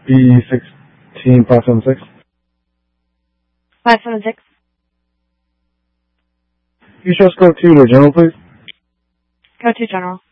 B16576. 576. You show scope 2 to General, please. Go to General.